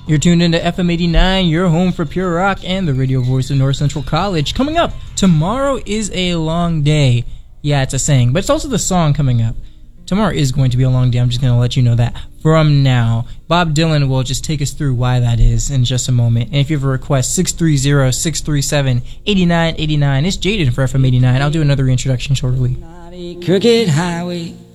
You're tuned into FM 89, your home for pure rock and the radio voice of North Central College. Coming up, tomorrow is a long day. Yeah, it's a saying, but it's also the song coming up. Tomorrow is going to be a long day. I'm just going to let you know that from now. Bob Dylan will just take us through why that is in just a moment. And if you have a request, 630-637-8989. It's Jaden for FM 89. I'll do another reintroduction shortly. Crooked highway.